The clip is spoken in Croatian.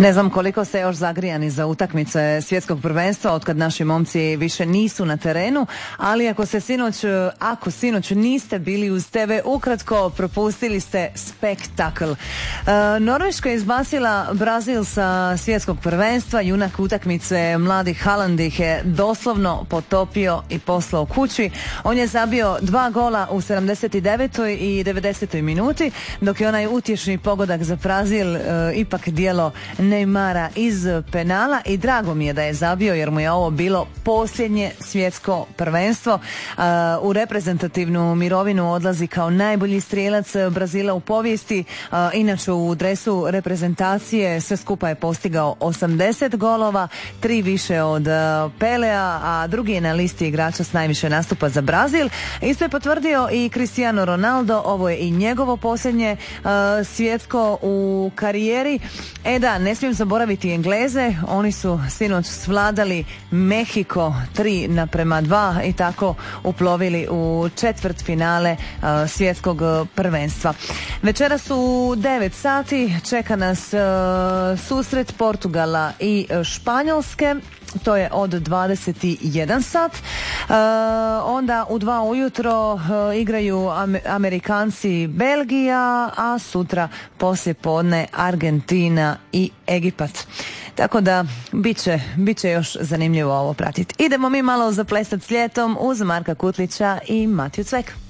Ne znam koliko ste još zagrijani za utakmice svjetskog prvenstva otkad naši momci više nisu na terenu, ali ako sinoć niste bili uz TV, ukratko propustili ste spektakl. Norveška je izbacila Brazil sa svjetskog prvenstva, junak utakmice mladi Haaland ih je doslovno potopio i poslao kući. On je zabio 2 gola u 79. i 90. minuti, dok je onaj utješni pogodak za Brazil ipak dijelo Neymara iz penala, i drago mi je da je zabio jer mu je ovo bilo posljednje svjetsko prvenstvo. U reprezentativnu mirovinu odlazi kao najbolji strijelac Brazila u povijesti. Inače u dresu reprezentacije sve skupa je postigao 80 golova, 3 više od Pelea, a drugi je na listi igrača s najviše nastupa za Brazil. Isto je potvrdio i Cristiano Ronaldo, ovo je i njegovo posljednje svjetsko u karijeri. Da, ne smijem zaboraviti Engleze, oni su sinoć svladali Mehiko 3:2 i tako uplovili u četvrtfinale svjetskog prvenstva. Večeras u 9 sati čeka nas susret Portugala i Španjolske. To je od 21 sat. Onda u 2 ujutro igraju Amerikanci Belgija, a sutra poslije podne Argentina i Egipat. Tako da bit će još zanimljivo ovo pratiti. Idemo mi malo zaplesati s ljetom uz Marka Kutlića i Matiju Cvek.